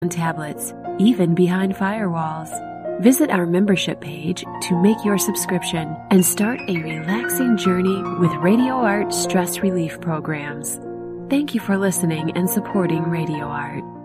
on tablets, even behind firewalls. Visit our membership page to make your subscription and start a relaxing journey with Radio Art stress relief programs. Thank you for listening and supporting Radio Art.